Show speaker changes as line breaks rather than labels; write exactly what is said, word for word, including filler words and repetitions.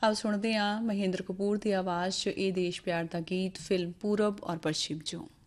ਆਓ ਸੁਣਦੇ ਹਾਂ ਮਹਿੰਦਰ ਕਪੂਰ ਦੀ ਆਵਾਜ਼ 'ਚ ਇਹ ਦੇਸ਼ ਪਿਆਰ ਦਾ ਗੀਤ ਫਿਲਮ ਪੂਰਬ ਔਰ ਪੱਛਮ 'ਚੋਂ।